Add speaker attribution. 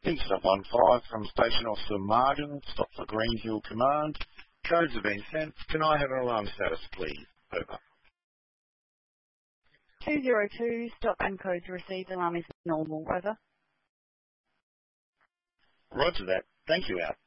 Speaker 1: Incident 15 from Station Officer Martin, stop for Greenhill Command. Codes have been sent. Can I have an alarm status, please? Over.
Speaker 2: 202, stop and codes received. Alarm is normal. Over.
Speaker 1: Roger that. Thank you, out.